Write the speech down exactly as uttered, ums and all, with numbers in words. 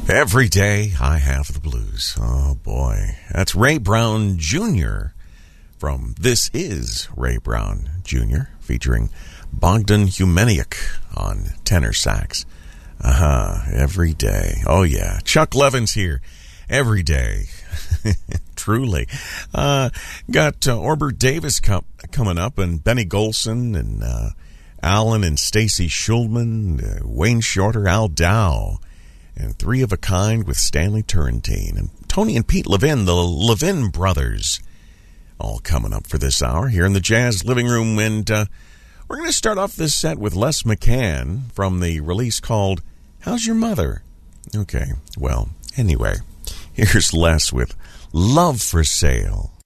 Every day I have the blues. Oh, boy. That's Ray Brown Junior from This Is Ray Brown Junior featuring Bogdan Humeniuk on tenor sax. Uh-huh. Every day. Oh, yeah. Chuck Levin's here. Every day. Truly. Uh, got uh, Orbert Davis com- coming up, and Benny Golson, and uh, Alan and Stacy Schulman, uh, Wayne Shorter, Al Dow, and Three of a Kind with Stanley Turrentine, and Tony and Pete Levin, the Levin brothers, all coming up for this hour here in the Jazz Living Room. And uh, we're going to start off this set with Les McCann from the release called How's Your Mother? Okay, well, anyway, here's Les with Love for Sale.